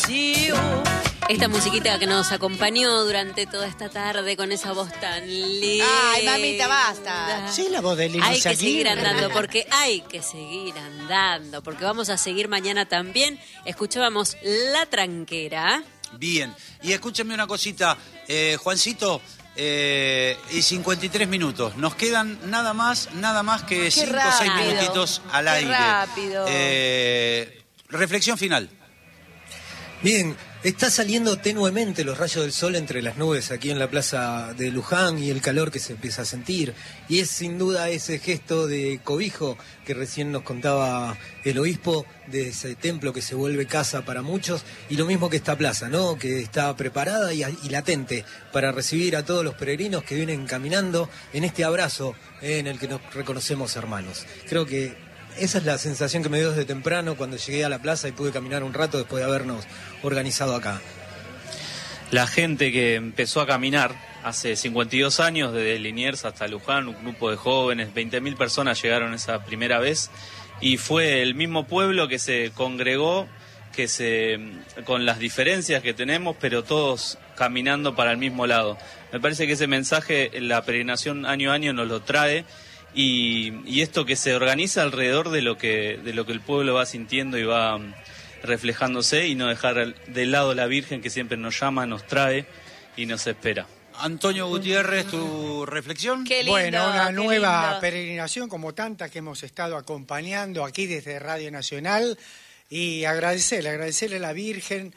you. Esta musiquita que nos acompañó durante toda esta tarde con esa voz tan linda. Ay, mamita, basta. Sí, la voz de Lili Hay que Saquín. seguir andando, porque hay que seguir andando, porque vamos a seguir mañana también. Escuchábamos La Tranquera. Bien, y escúchame una cosita, Juancito, y 53 minutos. Nos quedan nada más que 5 o 6 minutitos al aire. rápido. Reflexión final. Bien, está saliendo tenuemente los rayos del sol entre las nubes aquí en la plaza de Luján y el calor que se empieza a sentir. Y es sin duda ese gesto de cobijo que recién nos contaba el obispo, de ese templo que se vuelve casa para muchos, y lo mismo que esta plaza, ¿no? Que está preparada y latente para recibir a todos los peregrinos que vienen caminando en este abrazo en el que nos reconocemos hermanos. Creo que esa es la sensación que me dio desde temprano cuando llegué a la plaza y pude caminar un rato después de habernos organizado acá. La gente que empezó a caminar hace 52 años, desde Liniers hasta Luján, un grupo de jóvenes, 20.000 personas llegaron esa primera vez, y fue el mismo pueblo que se congregó, con las diferencias que tenemos, pero todos caminando para el mismo lado. Me parece que ese mensaje, la peregrinación año a año nos lo trae, y esto que se organiza alrededor de lo que el pueblo va sintiendo y va reflejándose, y no dejar de lado la Virgen que siempre nos llama, nos trae y nos espera. Antonio Gutiérrez, ¿tu reflexión? Qué lindo, Bueno, una qué nueva lindo. peregrinación como tantas que hemos estado acompañando aquí desde Radio Nacional, y agradecerle a la Virgen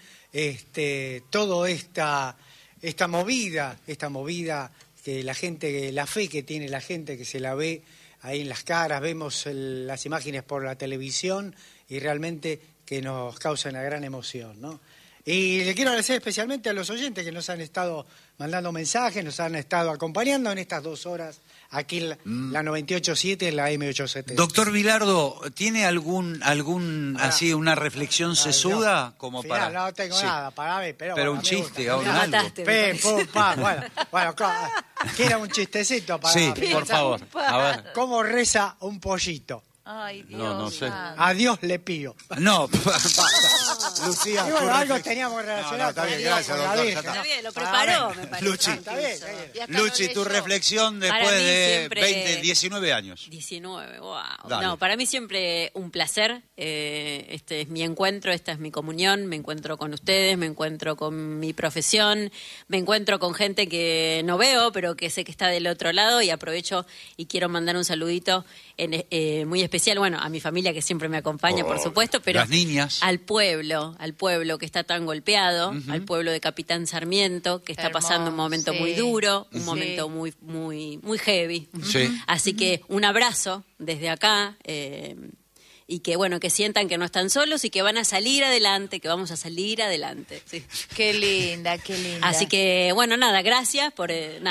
toda esta movida que la gente, la fe que tiene la gente, que se la ve ahí en las caras, vemos las imágenes por la televisión y realmente que nos causa una gran emoción, ¿no? Y le quiero agradecer especialmente a los oyentes que nos han estado mandando mensajes, nos han estado acompañando en estas 2 horas aquí la 98.7 en la M870. Doctor Vilardo, ¿tiene así una reflexión sesuda como Final, para? no tengo Sí. nada para ver, Pero bueno, un me chiste, gusta. o Me algo. mataste. Pim, pum, pam, bueno, claro, quiera un chistecito para... Sí, por favor. A ver. ¿Cómo reza un pollito? Ay, Dios. No sé. santo. A Dios le pío. No, Lucía, Y bueno, tu algo reflexión. teníamos relacionado está con bien, Dios, gracias, con la doctor, ya Virgen, está. Está bien, lo Para preparó, ver. me parece. Luchi. Está bien. Y hasta Luchi, lo tu leyó. reflexión Para después mí de siempre- 19 años. 19, wow. Dale. No, para mí siempre un placer. Este es mi encuentro, esta es mi comunión. Me encuentro con ustedes, me encuentro con mi profesión, me encuentro con gente que no veo, pero que sé que está del otro lado, y aprovecho y quiero mandar un saludito muy especial, bueno, a mi familia que siempre me acompaña, por supuesto, pero las niñas. al pueblo que está tan golpeado, al pueblo de Capitán Sarmiento, que está pasando un momento Sí. muy duro, un Sí. momento muy, muy, muy heavy. Sí. Así que un abrazo desde acá, y que bueno, que sientan que no están solos y que van a salir adelante, que vamos a salir adelante. Sí. Qué linda, qué linda. Así que bueno, nada, gracias por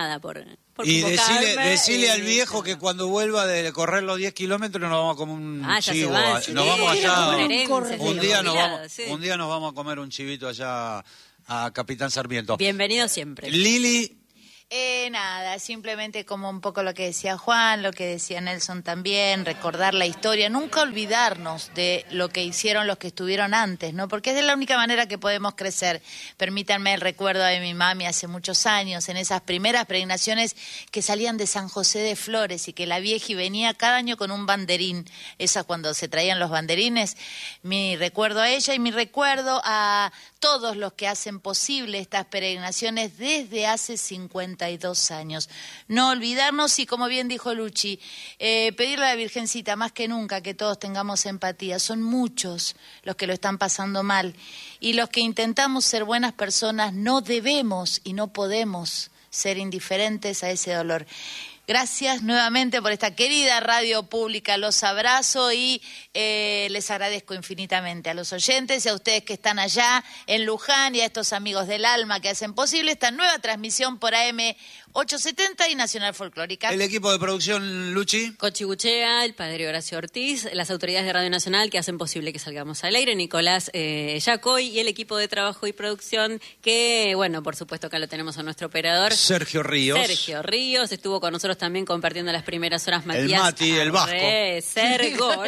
Y convocarme, decile al viejo que cuando vuelva de correr los 10 kilómetros nos vamos a comer un ya se chivo. van, sí, Nos vamos como una allá. herencia, Un sí, día nos jubilado, vamos, sí. un día nos vamos a comer un chivito allá a Capitán Sarmiento. Bienvenido siempre. Lili, Nada, simplemente como un poco lo que decía Juan, lo que decía Nelson también, recordar la historia, nunca olvidarnos de lo que hicieron los que estuvieron antes, ¿no? Porque es de la única manera que podemos crecer. Permítanme el recuerdo de mi mami hace muchos años, en esas primeras peregrinaciones que salían de San José de Flores y que la vieji venía cada año con un banderín, esas cuando se traían los banderines. Mi recuerdo a ella y mi recuerdo a todos los que hacen posible estas peregrinaciones desde hace 52 años. No olvidarnos y, como bien dijo Luchi, pedirle a la Virgencita más que nunca que todos tengamos empatía. Son muchos los que lo están pasando mal y los que intentamos ser buenas personas no debemos y no podemos ser indiferentes a ese dolor. Gracias nuevamente por esta querida radio pública, los abrazo y les agradezco infinitamente a los oyentes y a ustedes que están allá en Luján y a estos amigos del alma que hacen posible esta nueva transmisión por AM 870 y Nacional Folclórica. El equipo de producción, Luchi. Cochi Buchea, el padre Horacio Ortiz, las autoridades de Radio Nacional que hacen posible que salgamos al aire, Nicolás Yacoy, y el equipo de trabajo y producción que, bueno, por supuesto acá lo tenemos a nuestro operador. Sergio Ríos. Sergio Ríos, estuvo con nosotros también compartiendo las primeras horas Matías. El Mati, el Vasco. Sergor.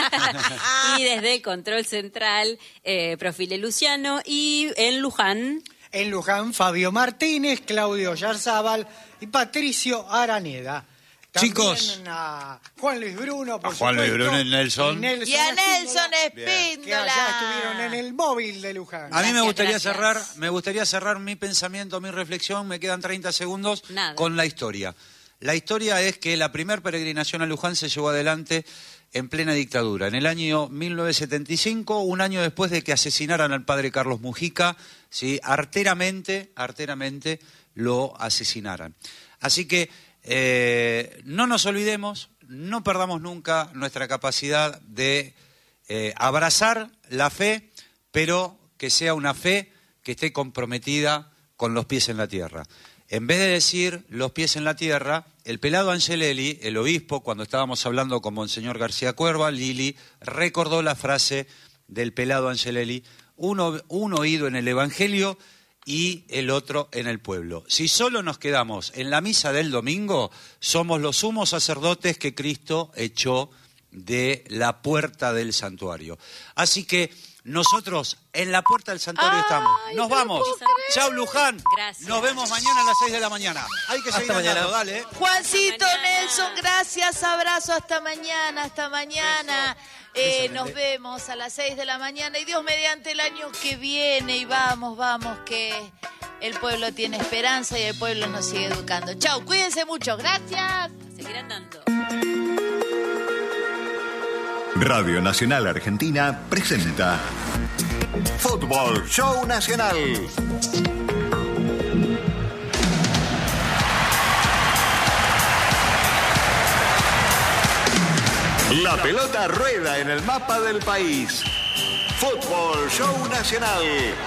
Y desde el control central, Profile Luciano, y en Luján... En Luján, Fabio Martínez, Claudio Yarzábal y Patricio Araneda. También Chicos. A Juan Luis Bruno, por Juan Luis supuesto, Bruno y Nelson. Y a Nelson que allá Espíndola. estuvieron en el móvil de Luján. A mí Gracias. me gustaría cerrar mi pensamiento, mi reflexión, me quedan 30 segundos, Nada. con la historia. La historia es que la primer peregrinación a Luján se llevó adelante en plena dictadura, en el año 1975, un año después de que asesinaran al padre Carlos Mujica, ¿sí? arteramente lo asesinaran. Así que no nos olvidemos, no perdamos nunca nuestra capacidad de abrazar la fe, pero que sea una fe que esté comprometida con los pies en la tierra. En vez de decir los pies en la tierra, el pelado Angelelli, el obispo, cuando estábamos hablando con Monseñor García Cuerva, Lili, recordó la frase del pelado Angelelli, un oído en el Evangelio y el otro en el pueblo. Si solo nos quedamos en la misa del domingo, somos los sumos sacerdotes que Cristo echó de la puerta del santuario. Así que nosotros en la puerta del santuario estamos. Nos vamos. Chau, Luján. Gracias. Nos vemos mañana a las 6 de la mañana. Hay que seguir andando, dale. Juancito, Hasta mañana. Nelson, gracias, abrazo, hasta mañana. Nos vemos a las 6 de la mañana y Dios mediante el año que viene y vamos, que el pueblo tiene esperanza y el pueblo nos sigue educando. Chau, cuídense mucho, gracias. A seguir andando. Radio Nacional Argentina presenta Fútbol Show Nacional. La pelota rueda en el mapa del país. Fútbol Show Nacional.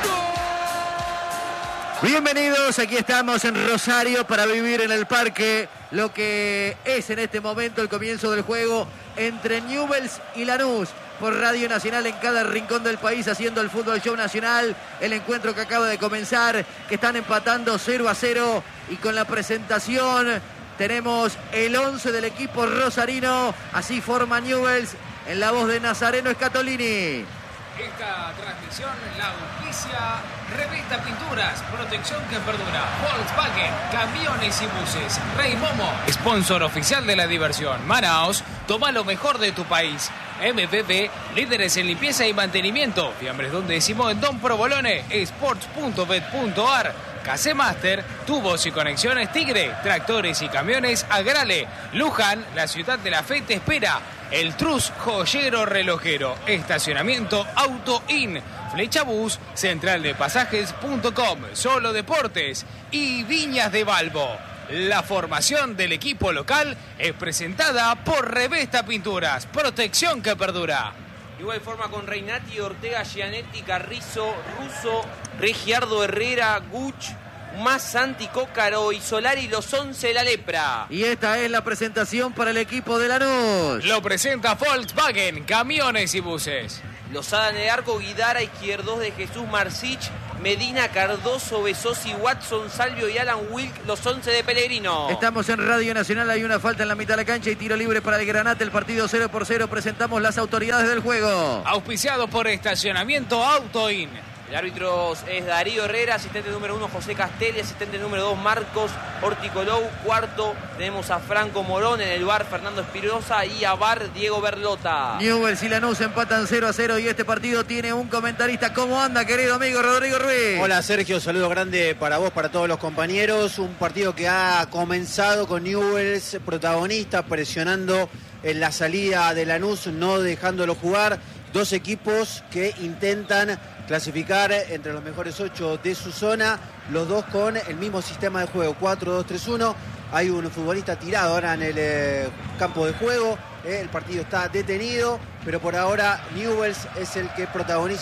Bienvenidos, aquí estamos en Rosario para vivir en el parque lo que es en este momento el comienzo del juego entre Newell's y Lanús. Por Radio Nacional en cada rincón del país haciendo el Fútbol Show Nacional. El encuentro que acaba de comenzar, que están empatando 0-0 y con la presentación tenemos el 11 del equipo rosarino. Así forma Newell's en la voz de Nazareno Scatolini. Esta transmisión la auspicia Revista Pinturas, protección que perdura, Volkswagen, camiones y buses, Rey Momo, sponsor oficial de la diversión, Manaos, toma lo mejor de tu país, MPP, líderes en limpieza y mantenimiento, Fiambres Don Décimo en Don Provolone, sports.bet.ar, Casemaster, tubos y conexiones Tigre, tractores y camiones Agrale, Luján, la ciudad de la fe te espera, El Trus Joyero Relojero, estacionamiento Auto In, Flecha Bus, central de pasajes.com, Solo Deportes y Viñas de Balbo. La formación del equipo local es presentada por Revista Pinturas, protección que perdura. De igual forma con Reinati, Ortega, Gianetti, Carrizo, Russo, Regiardo Herrera, Guch, más Santi Cócaro y Solari, los 11 la lepra. Y esta es la presentación para el equipo de Lanús. Lo presenta Volkswagen, camiones y buses. Lozada en el arco, Guidara, Izquierdos de Jesús Marcich, Medina, Cardoso, Besosi, Watson, Salvio y Alan Wilk, los 11 de Pellegrino. Estamos en Radio Nacional, hay una falta en la mitad de la cancha y tiro libre para el Granate, el partido 0-0. Presentamos las autoridades del juego. Auspiciado por Estacionamiento Auto In. El árbitro es Darío Herrera, asistente número 1 José Castelli, asistente número 2 Marcos Horticolou, cuarto tenemos a Franco Morón, en el bar Fernando Espirosa y a bar Diego Berlota. Newell's y Lanús empatan 0-0 y este partido tiene un comentarista. ¿Cómo anda, querido amigo Rodrigo Ruiz? Hola Sergio, saludo grande para vos, para todos los compañeros. Un partido que ha comenzado con Newell's protagonista, presionando en la salida de Lanús, no dejándolo jugar. Dos equipos que intentan clasificar entre los mejores 8 de su zona, los dos con el mismo sistema de juego, 4-2-3-1. Hay un futbolista tirado ahora en el campo de juego, el partido está detenido, pero por ahora Newell's es el que protagoniza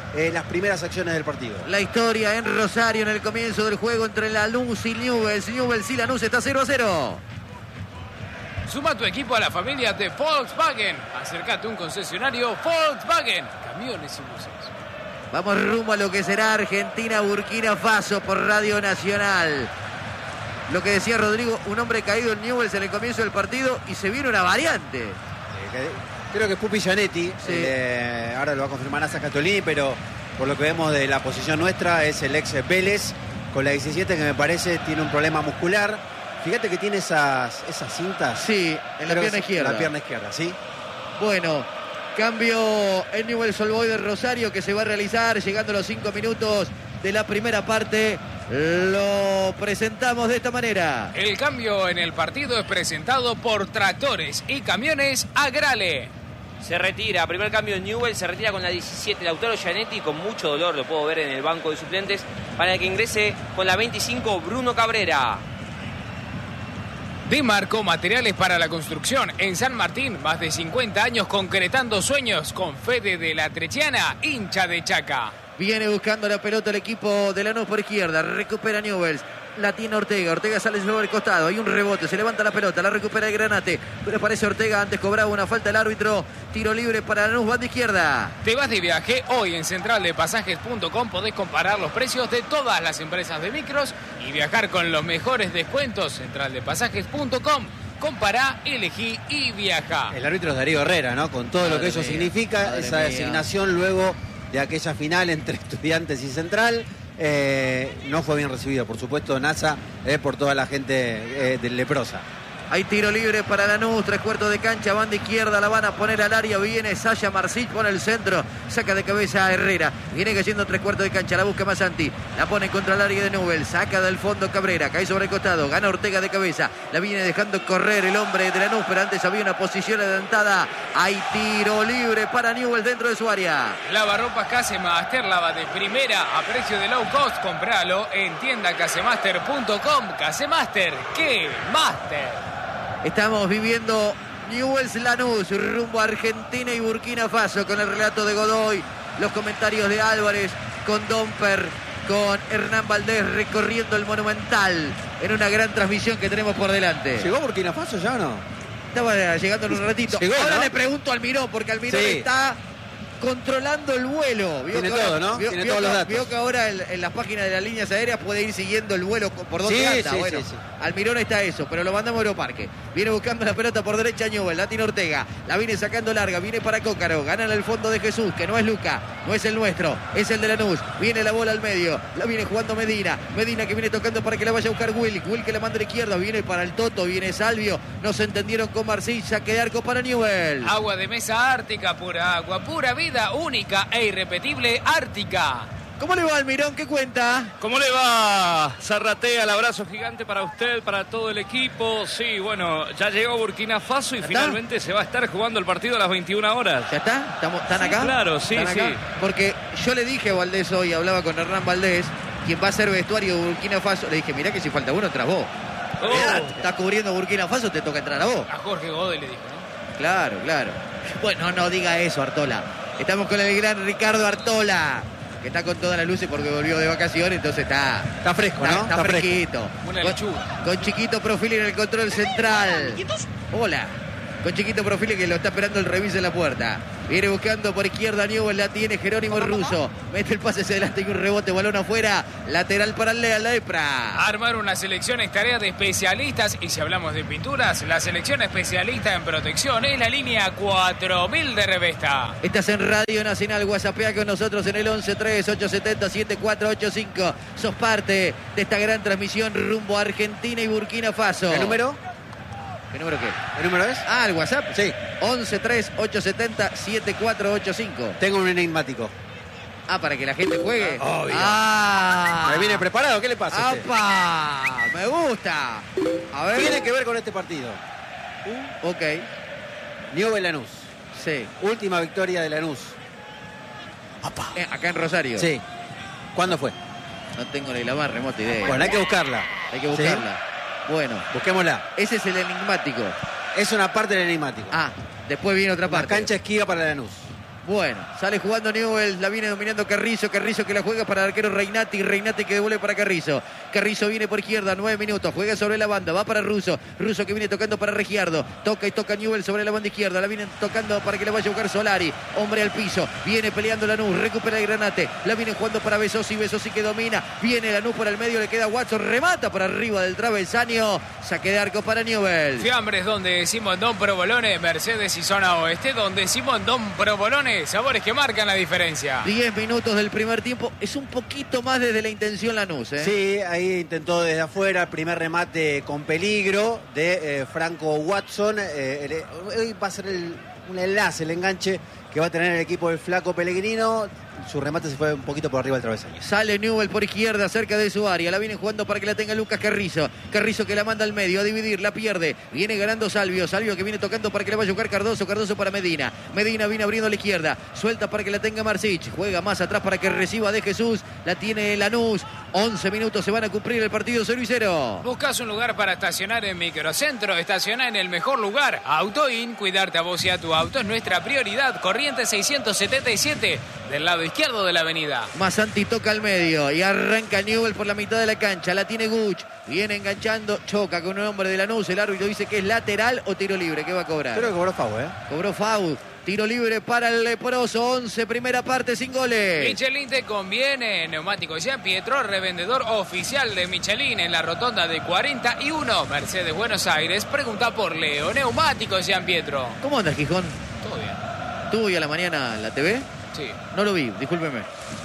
las primeras acciones del partido. La historia en Rosario en el comienzo del juego entre Lanús y Newell's. Newell's y Lanús está 0-0. Suma tu equipo a la familia de Volkswagen. Acércate a un concesionario Volkswagen. Camiones y buses. Vamos rumbo a lo que será Argentina-Burkina Faso por Radio Nacional. Lo que decía Rodrigo, un hombre caído en Newell's en el comienzo del partido y se viene una variante. Creo que es Pupi Gianetti, sí. Ahora lo va a confirmar Asa Catolini, pero por lo que vemos de la posición nuestra es el ex Vélez con la 17 que me parece tiene un problema muscular. Fíjate que tiene esas cintas. Sí, en la pierna izquierda. En la pierna izquierda, sí. Bueno, cambio en Newell's Old Boys de Rosario que se va a realizar llegando a los 5 minutos de la primera parte. Lo presentamos de esta manera. El cambio en el partido es presentado por Tractores y Camiones Agrale. Se retira, primer cambio en Newell's, se retira con la 17 Lautaro Gianetti, con mucho dolor, lo puedo ver en el banco de suplentes, para que ingrese con la 25 Bruno Cabrera. Dimarco, materiales para la construcción. En San Martín, más de 50 años concretando sueños con Fede de la Trechiana, hincha de Chaca. Viene buscando la pelota el equipo de Lanús por izquierda. Recupera Newell's. La tiene Ortega. Ortega sale sobre el costado. Hay un rebote. Se levanta la pelota. La recupera el Granate. Pero parece Ortega. Antes cobraba una falta el árbitro. Tiro libre para Lanús. Banda izquierda. Te vas de viaje. Hoy en centraldepasajes.com podés comparar los precios de todas las empresas de micros y viajar con los mejores descuentos. Centraldepasajes.com. Compará, elegí y viaja. El árbitro es Darío Herrera, ¿no? Con todo lo que eso significa. Esa designación luego de aquella final entre Estudiantes y Central, no fue bien recibido, por supuesto, NASA, por toda la gente del Leprosa. Hay tiro libre para Lanús, 3/4 de cancha, banda izquierda, la van a poner al área, viene Sasha Marcich, pone el centro, saca de cabeza a Herrera, viene cayendo 3/4 de cancha, la busca Masanti, la pone contra el área de Newell's, saca del fondo Cabrera, cae sobre el costado, gana Ortega de cabeza, la viene dejando correr el hombre de Lanús, pero antes había una posición adelantada, hay tiro libre para Newell's dentro de su área. Lavarropas Casemaster, lava de primera a precio de low cost, compralo en tiendacasemaster.com. Casemaster, ¿qué? Master. Estamos viviendo Newell's Lanús, rumbo a Argentina y Burkina Faso, con el relato de Godoy, los comentarios de Álvarez, con Domper, con Hernán Valdés recorriendo el Monumental en una gran transmisión que tenemos por delante. ¿Llegó Burkina Faso ya o no? Estaba llegando en un ratito. Llegó, ahora ¿no? Le pregunto a Almirón, porque Almirón está controlando el vuelo. Tiene todo, ¿no? Tiene todos los datos. Vio que ahora en las páginas de las líneas aéreas puede ir siguiendo el vuelo por donde anda. Bueno, sí. Almirón está eso, pero lo mandamos a Aeroparque. Viene buscando la pelota por derecha Newell's, la tiene Ortega, la viene sacando larga, viene para Cócaro, gana en el fondo de Jesús, que no es Luca, no es el nuestro, es el de Lanús. Viene la bola al medio, la viene jugando Medina que viene tocando para que la vaya a buscar Will que la manda a la izquierda, viene para el Toto, viene Salvio, no se entendieron con Marcilla, saque de arco para Newell's. Agua de mesa Ártica, pura agua, pura vida, única e irrepetible Ártica. ¿Cómo le va, Almirón? ¿Qué cuenta? ¿Cómo le va? Zarratea, el abrazo gigante para usted, para todo el equipo. Sí, bueno, ya llegó Burkina Faso y finalmente se va a estar jugando el partido a las 21 horas. ¿Ya está? ¿Están Sí, acá? claro, sí, ¿Están acá? sí. Porque yo le dije a Valdés hoy, hablaba con Hernán Valdés, quien va a ser vestuario de Burkina Faso, le dije, mirá que si falta uno, entras vos. Estás cubriendo Burkina Faso, te toca entrar a vos. A Jorge Godoy le dijo, ¿no? Claro. Bueno, no diga eso, Artola. Estamos con el gran Ricardo Artola, que está con todas las luces porque volvió de vacaciones, entonces está fresco, ¿no? Está fresquito. Una lechuga. Con Chiquito Profili en el control central. Hola. Con Chiquito Profili que lo está esperando el reviso en la puerta. Viene buscando por izquierda Newell's, la tiene Jerónimo Russo. Mete el pase hacia adelante y un rebote, balón afuera. Lateral para el Lepra. Armar una selección es tarea de especialistas y si hablamos de pinturas, la selección especialista en protección es la línea 4000 de Revesta. Estás en Radio Nacional, WhatsAppea con nosotros en el 11-3-870-7485. Sos parte de esta gran transmisión rumbo a Argentina y Burkina Faso. ¿Qué número? ¿Qué número qué? ¿Qué número es? Ah, el WhatsApp. Sí. 11-3-870-7485. Tengo un enigmático. Ah, para que la gente juegue. Obvio. Ah. ¿Me viene preparado? ¿Qué le pasa a usted? ¡Apa! Me gusta. A ver. Tiene que ver con este partido. Ok. Newell's Lanús. Sí. Última victoria de Lanús. Acá en Rosario. Sí. ¿Cuándo fue? No tengo ni la más remota idea. Bueno, hay que buscarla. Hay que buscarla. ¿Sí? Bueno. Busquémosla. Ese es el enigmático. Es una parte del enigmático. Ah, después viene otra parte. La cancha esquiva para Lanús. Bueno, sale jugando Newell's, la viene dominando Carrizo que la juega para el arquero Reinati que devuelve para Carrizo viene por izquierda, 9 minutos, juega sobre la banda, va para Russo que viene tocando para Regiardo, toca Newell's sobre la banda izquierda, la viene tocando para que le vaya a buscar Solari, hombre al piso, viene peleando Lanús, recupera el Granate, la viene jugando para Besosi que domina, viene Lanús por el medio, le queda Watson, remata por arriba del travesaño, saque de arco para Newell's. Fiambres donde Simondón Provolone, Mercedes y zona oeste, donde Simondón Provolone, sabores que marcan la diferencia. 10 minutos del primer tiempo, es un poquito más desde la intención Lanús, ¿eh? Sí, ahí intentó desde afuera, el primer remate con peligro de Franco Watson. Hoy va a ser un enlace, el enganche que va a tener el equipo del Flaco Pellegrino. Su remate se fue un poquito por arriba del travesaño. Sale Newell's por izquierda, cerca de su área. La viene jugando para que la tenga Lucas Carrizo. Carrizo que la manda al medio a dividir, la pierde. Viene ganando Salvio que viene tocando para que le vaya a jugar Cardoso para Medina. Medina viene abriendo a la izquierda. Suelta para que la tenga Marsic. Juega más atrás para que reciba de Jesús. La tiene Lanús. 11 minutos se van a cumplir el partido 0-0. Buscas un lugar para estacionar en Microcentro. Estaciona en el mejor lugar. AutoIn, cuidarte a vos y a tu auto es nuestra prioridad. Corrientes 677 del lado izquierdo de la avenida. Masanti toca al medio y arranca Newell's por la mitad de la cancha. La tiene Guch. Viene enganchando. Choca con un hombre de Lanús. El árbitro dice que es lateral o tiro libre. ¿Qué va a cobrar? Creo que cobró foul, Cobró foul. Tiro libre para el leproso. 11, primera parte, sin goles. Michelin te conviene. Neumáticos Gian Pietro, revendedor oficial de Michelin en la rotonda de 41. Mercedes, Buenos Aires. Pregunta por Leo. Neumáticos Gian Pietro. ¿Cómo andas, Gijón? Todo bien. ¿Tuvo hoy a la mañana la TV? Sí. No lo vi, discúlpeme.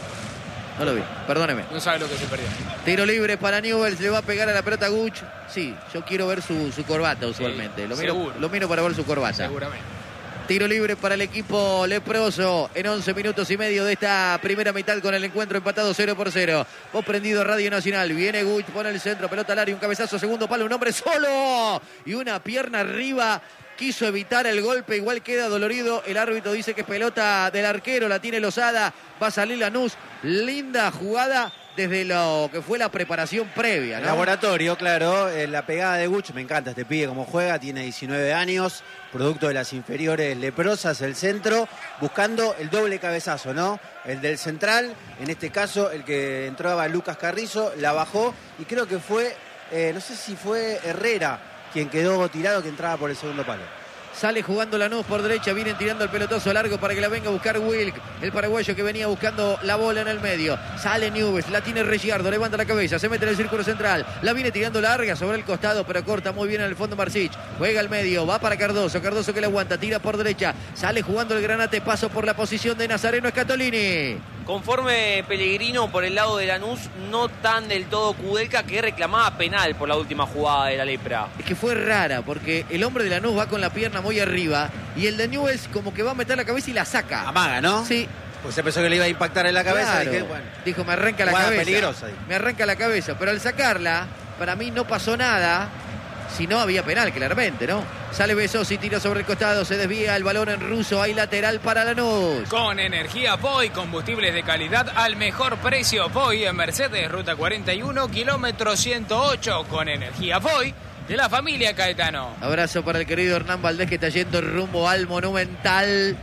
No lo vi, perdóneme. No sabe lo que se perdió. Tiro libre para Newell's, le va a pegar a la pelota Guch. Sí, yo quiero ver su corbata usualmente. Sí, lo miro para ver su corbata. Seguramente. Tiro libre para el equipo leproso en 11 minutos y medio de esta primera mitad con el encuentro empatado 0-0. Vos prendido Radio Nacional. Viene Guch, pone el centro, pelota al área, un cabezazo, segundo palo, un hombre solo y una pierna arriba. Quiso evitar el golpe, igual queda dolorido. El árbitro dice que es pelota del arquero, la tiene Lozada. Va a salir Lanús. Linda jugada desde lo que fue la preparación previa, ¿no? Laboratorio, claro. La pegada de Guch, me encanta este pibe como juega, tiene 19 años, producto de las inferiores leprosas, el centro, buscando el doble cabezazo, ¿no? El del central, en este caso el que entraba Lucas Carrizo, la bajó y creo que fue, no sé si fue Herrera quien quedó tirado, que entraba por el segundo palo. Sale jugando Lanús por derecha, vienen tirando el pelotazo largo para que la venga a buscar Wilk, el paraguayo que venía buscando la bola en el medio. Sale Newell's, la tiene Regiardo, levanta la cabeza, se mete en el círculo central, la viene tirando larga sobre el costado, pero corta muy bien en el fondo Marsic. Juega al medio, va para Cardoso que la aguanta, tira por derecha, sale jugando el Granate, paso por la posición de Nazareno Scatolini. Conforme Pellegrino por el lado de Lanús, no tan del todo Kudelka, que reclamaba penal por la última jugada de la lepra. Es que fue rara, porque el hombre de Lanús va con la pierna muy arriba y el de Newell's como que va a meter la cabeza y la saca. Amaga, ¿no? Sí. Pues se pensó que le iba a impactar en la cabeza. Claro. Dije, bueno, dijo, me arranca la cabeza. Peligrosa. Me arranca la cabeza, pero al sacarla, para mí no pasó nada. Si no, había penal, claramente, ¿no? Sale Besosi, tira sobre el costado, se desvía el balón en Russo, hay lateral para Lanús. Con energía Poi, combustibles de calidad al mejor precio. Poi en Mercedes, ruta 41, kilómetro 108. Con energía Poi de la familia Caetano. Abrazo para el querido Hernán Valdés, que está yendo rumbo al Monumental.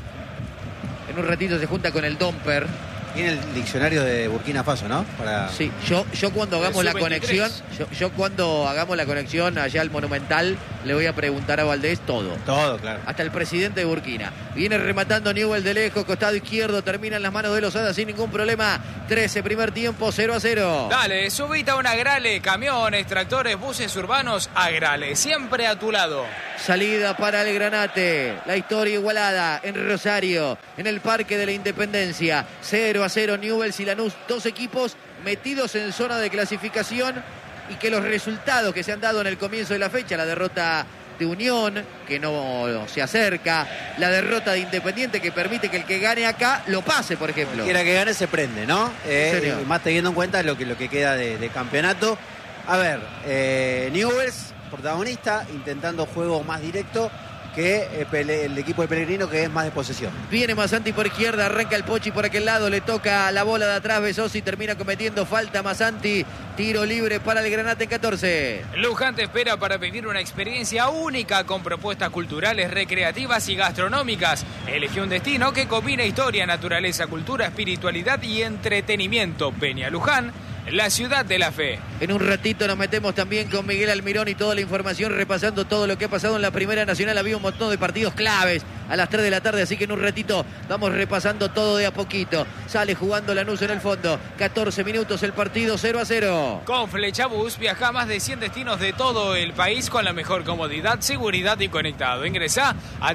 En un ratito se junta con el Domper. Tiene el diccionario de Burkina Faso, ¿no? Sí, yo cuando hagamos la conexión, yo cuando hagamos la conexión allá al Monumental, le voy a preguntar a Valdés todo. Todo, claro. Hasta el presidente de Burkina. Viene rematando Newell's de lejos, costado izquierdo, termina en las manos de Lozada sin ningún problema. 13, primer tiempo, 0-0. Dale, subite a un Agrale, camiones, tractores, buses urbanos, Agrale, siempre a tu lado. Salida para el Granate. La historia igualada en Rosario, en el Parque de la Independencia. 0-0 Newell's y Lanús, dos equipos metidos en zona de clasificación y que los resultados que se han dado en el comienzo de la fecha, la derrota de Unión, que no se acerca, la derrota de Independiente que permite que el que gane acá lo pase, por ejemplo. Quiera que gane se prende, ¿no? Más teniendo en cuenta lo que queda de campeonato. A ver, Newell's, protagonista, intentando juego más directo, que el equipo de Pellegrino, que es más de posesión. Viene Masanti por izquierda, arranca el Pochi por aquel lado, le toca la bola de atrás Besosi, termina cometiendo falta Masanti, tiro libre para el Granate en 14. Luján te espera para vivir una experiencia única con propuestas culturales, recreativas y gastronómicas. Elige un destino que combina historia, naturaleza, cultura, espiritualidad y entretenimiento. Peña Luján, la ciudad de la fe. En un ratito nos metemos también con Miguel Almirón y toda la información, repasando todo lo que ha pasado en la Primera Nacional. Había un montón de partidos claves a las 3 de la tarde, así que en un ratito vamos repasando todo de a poquito. Sale jugando Lanús en el fondo, 14 minutos el partido, 0-0. Con Flechabús viaja a más de 100 destinos de todo el país con la mejor comodidad, seguridad y conectado. Ingresá a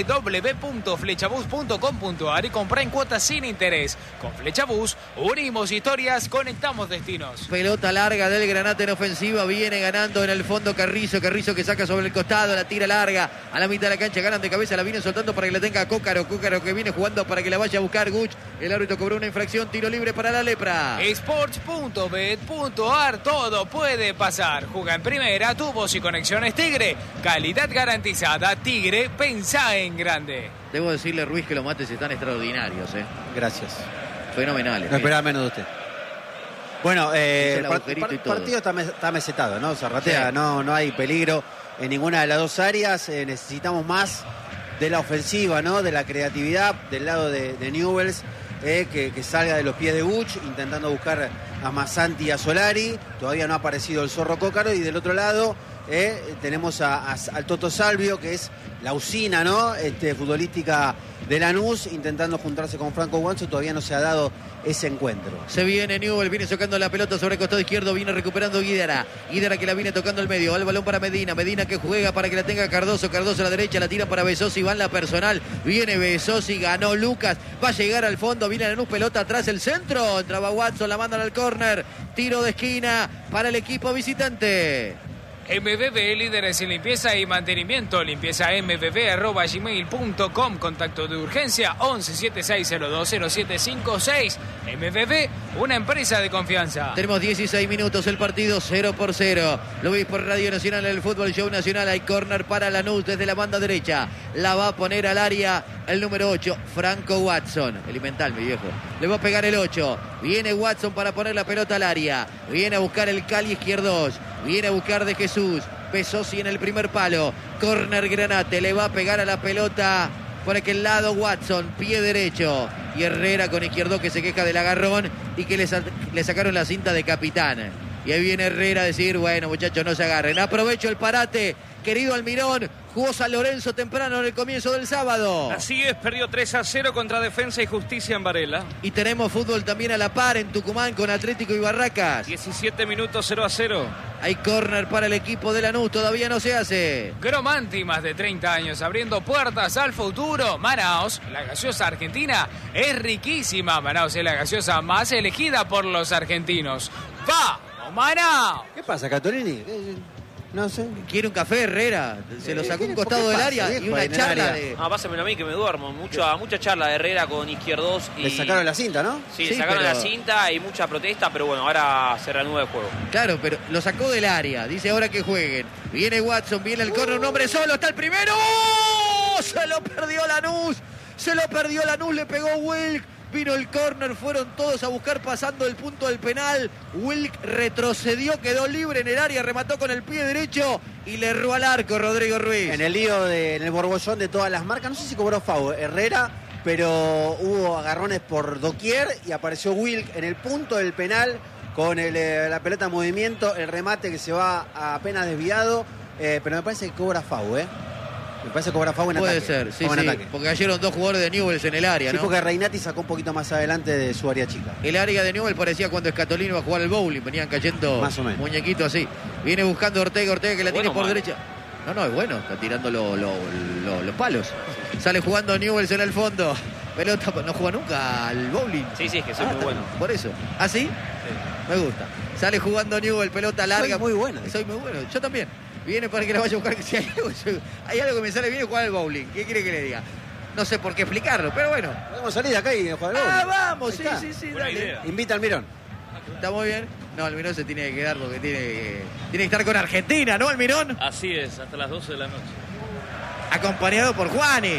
www.flechabus.com.ar y comprá en cuotas sin interés. Con Flechabús unimos historias, conectamos destinos. Pelota larga del Granate en ofensiva, viene ganando en el fondo Carrizo que saca sobre el costado, la tira larga a la mitad de la cancha, ganan de cabeza, la viene soltando para que la tenga Cócaro que viene jugando para que la vaya a buscar Guch. El árbitro cobró una infracción, tiro libre para la Lepra. Sports.bet.ar, todo puede pasar. Juega en primera, tubos y conexiones Tigre. Calidad garantizada. Tigre, pensá en grande. Debo decirle, Ruiz, que los mates están extraordinarios. Gracias. Fenomenales. No esperaba menos de usted. Bueno, el partido está mesetado, ¿no? Zarratea, sí. No hay peligro en ninguna de las dos áreas. Necesitamos más de la ofensiva, ¿no? De la creatividad del lado de Newell's, que salga de los pies de Buch, intentando buscar a Masanti y a Solari. Todavía no ha aparecido el Zorro Cócaro. Y del otro lado tenemos al Toto Salvio, que es la usina, ¿no? Futbolística de Lanús, intentando juntarse con Franco Guanzo. Todavía no se ha dado ese encuentro. Se viene Newell, viene socando la pelota sobre el costado izquierdo, viene recuperando Guidara que la viene tocando el medio, va el balón para Medina que juega para que la tenga Cardoso a la derecha, la tira para Besosi, va en la personal, viene Besosi, ganó Lucas, va a llegar al fondo, viene Lanús, pelota atrás, el centro, entraba Watson, la mandan al córner, tiro de esquina para el equipo visitante. MBB, líderes en limpieza y mantenimiento. Limpieza mbb@gmail.com. Contacto de urgencia 1176020756. MBB, una empresa de confianza. Tenemos 16 minutos, el partido 0-0. Lo veis por Radio Nacional en el Fútbol Show Nacional. Hay córner para Lanús desde la banda derecha. La va a poner al área el número 8, Franco Watson. Elemental, mi viejo. Le va a pegar el 8. Viene Watson para poner la pelota al área. Viene a buscar el Cali izquierdos. Viene a buscar de Jesús. Besosi en el primer palo. Córner Granate. Le va a pegar a la pelota por aquel lado Watson. Pie derecho. Y Herrera con izquierdo, que se queja del agarrón y que le sacaron la cinta de capitán. Y ahí viene Herrera a decir, bueno, muchachos, no se agarren. Aprovecho el parate, querido Almirón. Jugó San Lorenzo temprano en el comienzo del sábado. Así es, perdió 3-0 contra Defensa y Justicia en Varela. Y tenemos fútbol también a la par en Tucumán con Atlético y Barracas. 17 minutos, 0-0. Hay córner para el equipo de Lanús, todavía no se hace. Gromanti, más de 30 años abriendo puertas al futuro. Manaos, la gaseosa argentina, es riquísima. Manaos es la gaseosa más elegida por los argentinos. ¡Va! ¡Manaos! ¿Qué pasa, Catolini? No sé. Quiere un café, Herrera. Se lo sacó un costado del área y una charla de... Ah, pásamelo a mí que me duermo. Mucha charla de Herrera con izquierdos. Y... Le sacaron la cinta, ¿no? Sí, le sacaron la cinta y mucha protesta, pero bueno, ahora se reanuda el juego. Claro, pero lo sacó del área. Dice ahora que jueguen. Viene Watson, viene el córner, un hombre solo, está el primero. ¡Oh! Se lo perdió Lanús. Le pegó Wilk. Vino el córner, fueron todos a buscar pasando el punto del penal. Wilk retrocedió, quedó libre en el área, remató con el pie derecho y le erró al arco Rodrigo Ruiz. En el lío, en el borbollón de todas las marcas, no sé si cobró foul Herrera, pero hubo agarrones por doquier y apareció Wilk en el punto del penal con la pelota en movimiento, el remate que se va apenas desviado, pero me parece que cobra foul, Me parece que cobra foul en Puede ataque. Ser, sí, porque cayeron dos jugadores de Newell's en el área, sí, ¿no? Porque Reinati sacó un poquito más adelante de su área chica. El área de Newell's parecía cuando Escatolini iba a jugar al bowling, venían cayendo más o menos muñequitos así. Viene buscando Ortega que la tiene por derecha. No, es bueno, está tirando los palos. Sale jugando Newell's en el fondo. Pelota, no juega nunca al bowling. Sí, es que soy muy bueno. Por eso. ¿Ah, sí? Me gusta. Sale jugando Newell's, pelota larga. Soy muy bueno. Yo también. Viene para que la vaya a buscar. Si hay algo que me sale bien es jugar al bowling. ¿Qué quiere que le diga? No sé por qué explicarlo, pero bueno. Podemos salir de acá y jugar al bowling. Vamos, sí, dale. Idea. Invita al Almirón. ¿Está muy bien? No, Almirón se tiene que quedar porque tiene que estar con Argentina, ¿no, Almirón? Así es, hasta las 12 de la noche. acompañado por Juani.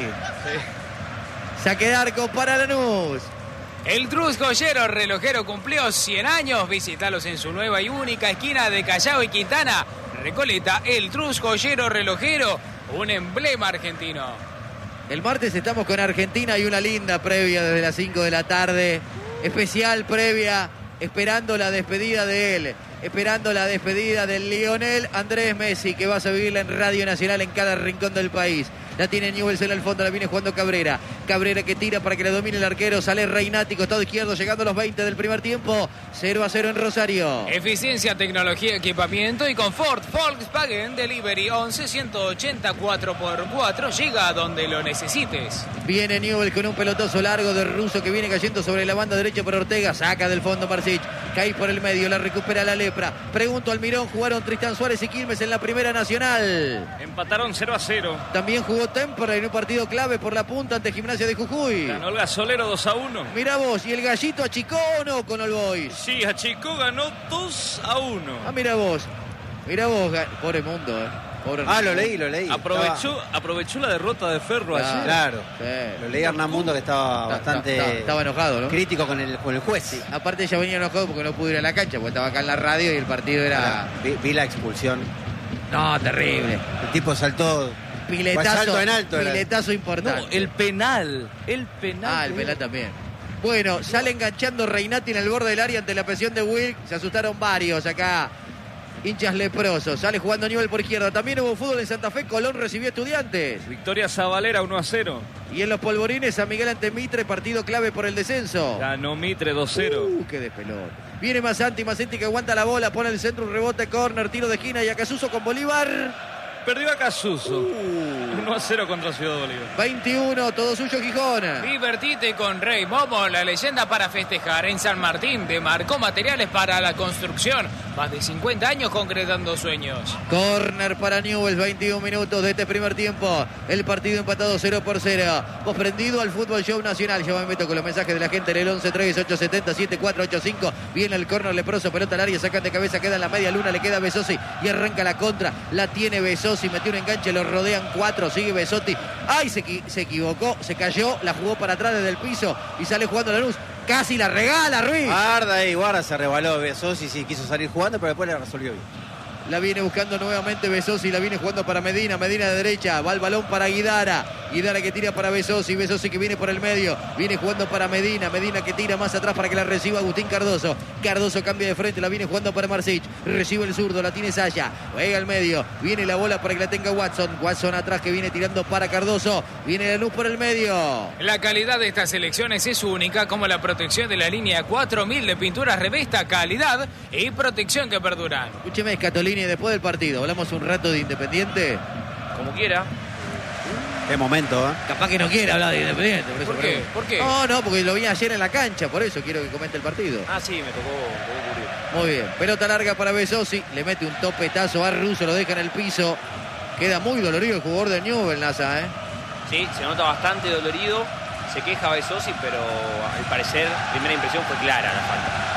Saque de arco para Lanús. El Trus Joyero Relojero cumplió 100 años. Visítalos en su nueva y única esquina de Callao y Quintana. Recoleta, el Trus Joyero Relojero, un emblema argentino. El martes estamos con Argentina y una linda previa desde las 5 de la tarde. Especial previa, esperando la despedida de él. Esperando la despedida del Lionel Andrés Messi, que vas a vivirla en Radio Nacional en cada rincón del país. La tiene Newell's en el fondo, la viene jugando Cabrera. Cabrera que tira para que la domine el arquero. Sale Reynati, costado izquierdo, llegando a los 20 del primer tiempo. 0-0 en Rosario. Eficiencia, tecnología, equipamiento y confort. Volkswagen Delivery 11-180 4x4. Llega a donde lo necesites. Viene Newell's con un pelotazo largo de Russo que viene cayendo sobre la banda derecha por Ortega. Saca del fondo Marsic. Cae por el medio, la recupera la Lepra. Pregunto al Mirón, jugaron Tristán Suárez y Quilmes en la Primera Nacional. Empataron 0-0. También jugó Tempora en un partido clave por la punta ante Gimnasia de Jujuy. Ganó el Gasolero 2-1. Mirá vos, ¿y el Gallito achicó o no con All Boys? Sí, achicó, ganó 2-1. Ah, mirá vos, pobre mundo, Pobre lo leí. Aprovechó la derrota de Ferro ayer. Claro. Sí. Lo leí a Hernán Mundo, que estaba bastante... Estaba enojado, ¿no? Crítico con el juez. Sí. Aparte ya venía enojado porque no pudo ir a la cancha, porque estaba acá en la radio y el partido era... Vi la expulsión. No, terrible. El tipo saltó... Piletazo en alto. Piletazo importante. No, el penal. El penal también. Bueno, sale enganchando Reynati en el borde del área ante la presión de Wilk. Se asustaron varios acá. Hinchas leprosos. Sale jugando Newell por izquierda. También hubo fútbol en Santa Fe. Colón recibió Estudiantes. Victoria Zabalera 1-0. Y en los polvorines, San Miguel ante Mitre. Partido clave por el descenso. Ganó Mitre 2-0. Qué despelón. Viene Masanti que aguanta la bola. Pone el centro, un rebote, córner, tiro de esquina. Y Acasuso con Bolívar. Perdió a Casuso. 1-0 contra Ciudad Bolívar. 21, todo suyo Gijón. Divertite con Rey Momo, la leyenda para festejar. En San Martín te marcó materiales para la construcción. Más de 50 años concretando sueños. Corner para Newell's, 21 minutos de este primer tiempo. El partido empatado 0-0. Vos prendido al Fútbol Show Nacional. Yo me meto con los mensajes de la gente en el 11-3-870-7485. Viene el córner leproso, pelota al área, sacan de cabeza, queda en la media luna, le queda Besosi y arranca la contra. La tiene Besosi, metió un enganche, lo rodean 4, sigue Besotti. ¡Ay! Se equivocó, se cayó, la jugó para atrás desde el piso y sale jugando Lanús. Casi la regala Ruiz. Guarda, se rebaló Besosi, sí quiso salir jugando, pero después la resolvió bien. La viene buscando nuevamente Besosi, la viene jugando para Medina de derecha, va el balón para Guidara que tira para Besosi que viene por el medio, viene jugando para Medina que tira más atrás para que la reciba Agustín Cardoso cambia de frente, la viene jugando para Marsic, recibe el zurdo, la tiene Saya, juega al medio, viene la bola para que la tenga Watson atrás que viene tirando para Cardoso, viene la luz por el medio. La calidad de estas elecciones es única, como la protección de la línea 4000 de pinturas Revesta, calidad y protección que perduran. Escúcheme, Scatolini, después del partido, hablamos un rato de Independiente. Como quiera. Qué momento, Capaz que no quiere hablar de Independiente. ¿Por qué? No, porque lo vi ayer en la cancha, por eso quiero que comente el partido. Ah, sí, me tocó cubrir. Muy bien, pelota larga para Besosi, le mete un topetazo a Russo, lo deja en el piso. Queda muy dolorido el jugador de Newell, Nasa, Sí, se nota bastante dolorido. Se queja Besosi, pero al parecer, primera impresión fue clara la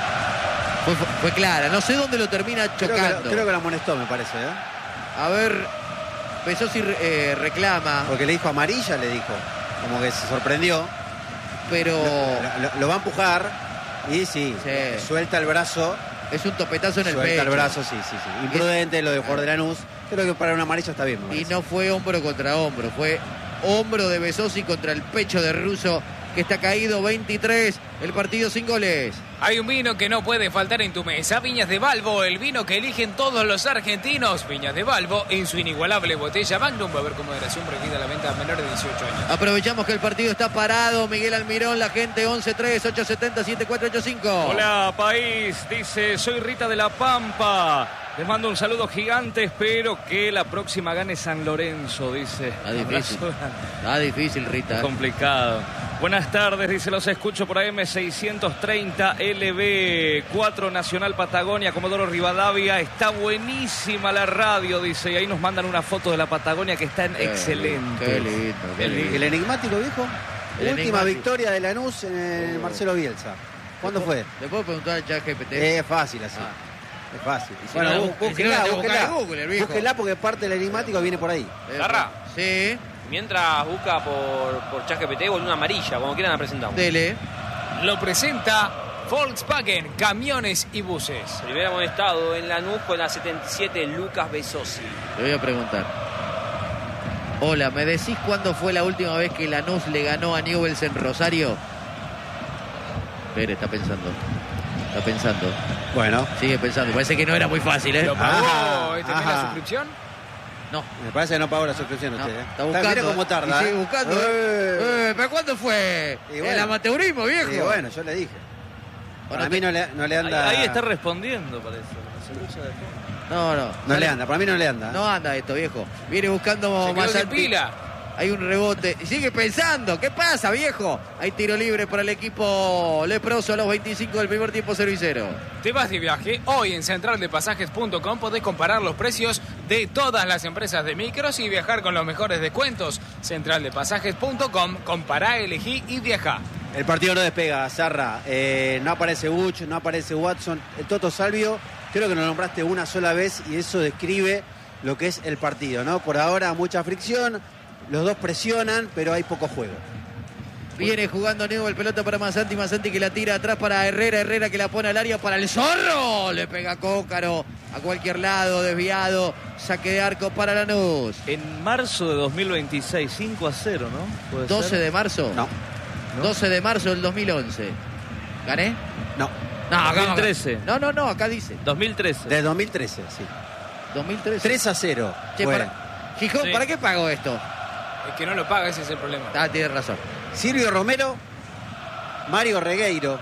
falta. Fue clara, no sé dónde lo termina chocando. Creo que la amonestó, me parece, A ver, Besosi reclama. Porque le dijo amarilla, le dijo. Como que se sorprendió. Pero... Lo va a empujar y sí, suelta el brazo. Es un topetazo en el pecho. Suelta el brazo, sí. Imprudente lo de jugador de Lanús. Creo que para una amarilla está bien. Y no fue hombro contra hombro, fue hombro de Besosi contra el pecho de Russo, que está caído. 23, el partido sin goles. Hay un vino que no puede faltar en tu mesa, Viñas de Balbo, el vino que eligen todos los argentinos. Viñas de Balbo, en su inigualable botella Magnum, va a haber con moderación, prohibida la venta a menores de 18 años. Aprovechamos que el partido está parado. Miguel Almirón, la gente 11-3-870-7485. Hola país, dice, soy Rita de la Pampa. Les mando un saludo gigante, espero que la próxima gane San Lorenzo, dice. Está difícil, Rita. Complicado. Buenas tardes, dice, los escucho por AM630 LB4 Nacional Patagonia, Comodoro Rivadavia. Está buenísima la radio, dice, y ahí nos mandan una foto de la Patagonia que está excelente. Qué lindo. El enigmático, viejo. Última victoria de Lanús en el Marcelo Bielsa. ¿Cuándo fue? Le puedo preguntar al ChatGPT. Es fácil así. Es fácil. Bueno, búsquela porque parte del enigmático viene por ahí. ¿Garra? Sí. Mientras busca por ChatGPT o una amarilla, como quieran la presentamos. Dele. Lo presenta Volkswagen, camiones y buses. Primer amonestado en Lanús con la 77, Lucas Besosi. Le voy a preguntar. Hola, ¿me decís cuándo fue la última vez que Lanús le ganó a Newell's en Rosario? Pérez está pensando. Está pensando. Bueno. Sigue pensando. Parece que no era muy fácil, ¿eh? ¿Lo pagó la suscripción? No. Me parece que no pagó la suscripción No, usted. está buscando. Mira cómo tarda. Y sigue buscando. ¿Pero cuándo fue? Y bueno. El amateurismo, viejo. Y bueno, yo le dije. Bueno, Para mí no le anda. Ahí está respondiendo, parece. Se escucha de fondo. No le anda, para mí no le anda. No anda esto, viejo. Viene buscando Se quedó sin Masanti. pila. Hay un rebote. Y sigue pensando. ¿Qué pasa, viejo? Hay tiro libre para el equipo leproso a los 25 del primer tiempo, 0-0. ¿Te vas de viaje? Hoy en centraldepasajes.com podés comparar los precios de todas las empresas de micros y viajar con los mejores descuentos. Centraldepasajes.com, compará, elegí y viajá. El partido no despega, Zarra. No aparece Buch, no aparece Watson. El Toto Salvio, creo que lo nombraste una sola vez y eso describe lo que es el partido, ¿no? Por ahora mucha fricción, los dos presionan, pero hay poco juego. Viene jugando Newell, pelota para Masanti, Masanti que la tira atrás para Herrera, Herrera que la pone al área para el Zorro. Le pega Cócaro a cualquier lado, desviado, saque de arco para Lanús. En marzo de 2026, 5-0, ¿no? ¿Puede 12 ser? de marzo. No. 12 de marzo del 2011. ¿Gané? No. No, acá 2013. No, acá dice. 2013. De 2013, sí. 2013. 3-0. Che, Bueno. Gijón, Sí. ¿para qué pago esto? Es que no lo paga, ese es el problema. Ah, tienes razón. Silvio Romero, Mario Regueiro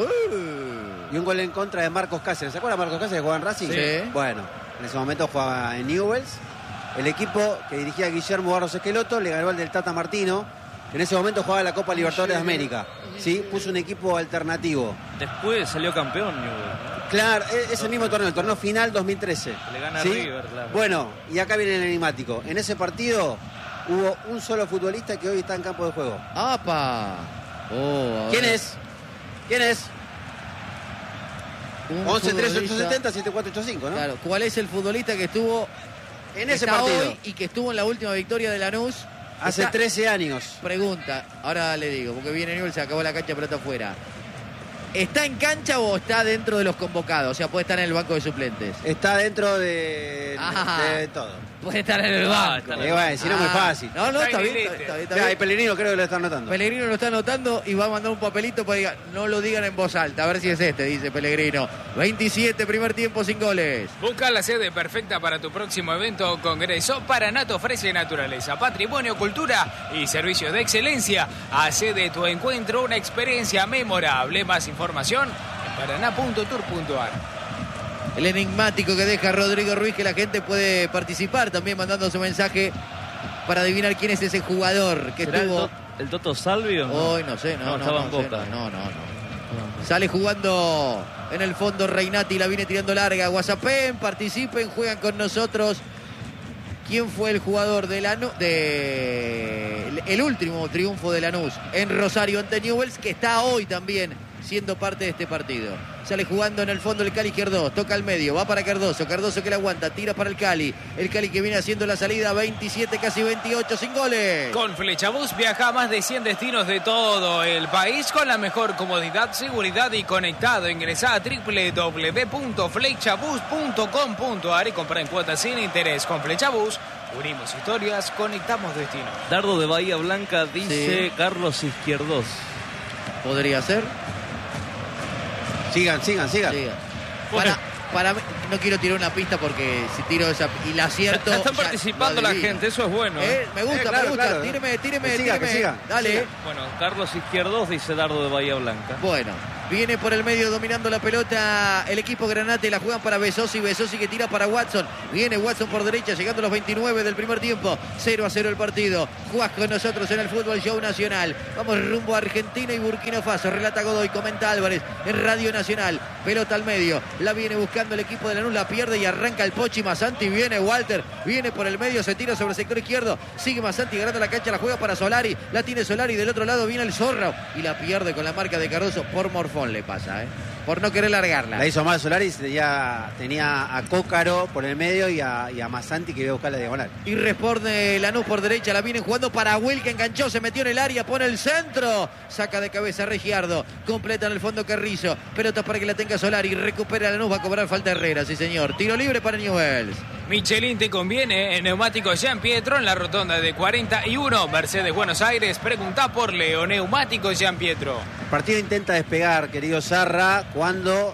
y un gol en contra de Marcos Cáceres. ¿Se acuerdan de Marcos Cáceres que jugaba en Racing? Sí. Bueno, en ese momento jugaba en Newell's. El equipo que dirigía Guillermo Barros Esqueloto le ganó al del Tata Martino, que en ese momento jugaba la Copa Libertadores de América. ¿Sí? Puso un equipo alternativo. Después salió campeón Newell, ¿no? Claro, ese mismo torneo, el torneo final 2013. Le gana a ¿Sí? River, claro. Bueno, y acá viene el enigmático. En ese partido hubo un solo futbolista que hoy está en campo de juego. ¡Apa! Oh, ¿Quién es? ¿Quién es? Un 11 3 8 futbolista. 70 7485, ¿no? Claro, ¿cuál es el futbolista que estuvo En que ese está partido. hoy y que estuvo en la última victoria de Lanús? Hace Está- 13 años. Pregunta, ahora le digo, porque viene Newell, se acabó la cancha, pelota afuera. ¿Está en cancha o está dentro de los convocados? O sea, puede estar en el banco de suplentes. Está dentro de todo. Puede estar en el banco. está en Y bueno, si no es muy fácil. No, Está está en bien, el está liste. bien, está Mira, y bien. Pellegrino creo que lo están notando. Pellegrino lo está anotando y va a mandar un papelito para diga, no lo digan en voz alta, a ver si es este, dice Pellegrino. 27, primer tiempo, sin goles. Busca la sede perfecta para tu próximo evento o congreso. Paranato ofrece naturaleza, patrimonio, cultura y servicios de excelencia. Hace de tu encuentro una experiencia memorable. Más información en paraná.tour.ar. El enigmático que deja Rodrigo Ruiz, que la gente puede participar también mandando su mensaje para adivinar quién es ese jugador que ¿Será estuvo... el Toto Salvio? Hoy no sé, no estaba en sé, Boca. no. Sale jugando en el fondo Reinati, la viene tirando larga. WhatsAppen, participen, juegan con nosotros. ¿Quién fue el jugador de Lanús, el último triunfo de Lanús en Rosario ante Newell's, que está hoy también siendo parte de este partido? Sale jugando en el fondo el Cali Izquierdo, toca al medio, va para Cardoso que la aguanta, tira para el Cali que viene haciendo la salida, 27, casi 28, sin goles. Con Flechabús viaja a más de 100 destinos de todo el país con la mejor comodidad, seguridad y conectado. Ingresá a www.flechabus.com.ar y compra en cuotas sin interés. Con Flechabús unimos historias, conectamos destinos. Dardo de Bahía Blanca dice Sí. Carlos Izquierdos. ¿Podría ser? Sigan. Sí. Para mí, no quiero tirar una pista porque si tiro esa y la acierto... Están ya participando lo la adivino. gente, eso es bueno. Me gusta, claro, me gusta. claro. Tíreme. Que siga. Dale. Bueno, Carlos Izquierdos dice Dardo de Bahía Blanca. Bueno, viene por el medio dominando la pelota el equipo Granate, la juegan para Besosi que tira para Watson. Viene Watson por derecha, llegando a los 29 del primer tiempo. 0-0 el partido. Jugás con nosotros en el Fútbol Show Nacional. Vamos rumbo a Argentina y Burkina Faso. Relata Godoy, comenta Álvarez en Radio Nacional. Pelota al medio, la viene buscando el equipo de Lanús, la pierde y arranca el Pochi Masanti. Viene Walter, viene por el medio, se tira sobre el sector izquierdo. Sigue Masanti ganando la cancha, la juega para Solari. La tiene Solari, del otro lado viene el Zorro y la pierde con la marca de Cardoso. Por Morfón le pasa, por no querer largarla. La hizo mal Solari, tenía a Cócaro por el medio y a Masanti que iba a buscar la diagonal. Y responde Lanús por derecha, la vienen jugando para Will, que enganchó, se metió en el área, pone el centro, saca de cabeza Regiardo, completa en el fondo Carrizo, pelota para que la tenga Solari, recupera Lanús, va a cobrar falta Herrera, sí señor, tiro libre para Newell's. Michelin te conviene, en Neumáticos Jean Pietro, en la rotonda de 41, Mercedes Buenos Aires, pregunta por Leo, Neumáticos Jean Pietro. El partido intenta despegar, querido Sarra, cuando